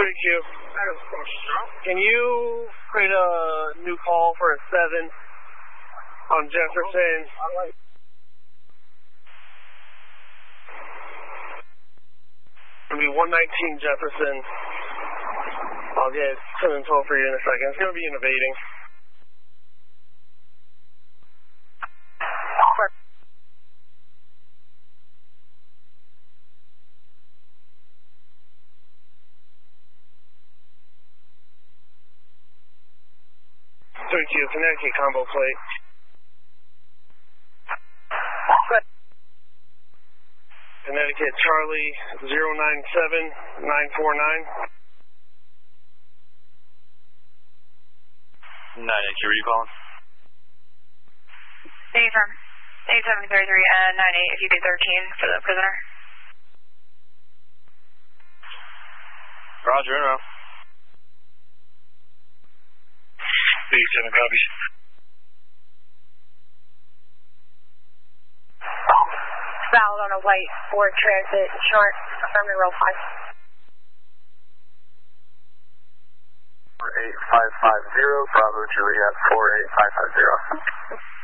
3Q. Can you create a new call for a 7 on Jefferson? It'll be 119 Jefferson. I'll get 7 and 12 for you in a second. It's going to be invading. Connecticut combo plate. Connecticut Charlie 097949. 9-8, where are you calling? Affirm. 8733 and 98 if you get 13 for the prisoner. Roger, in a row. 87 copies. Fouled on a white Ford Transit, short, affirmative row 5. 48550, Bravo Juliet 48550.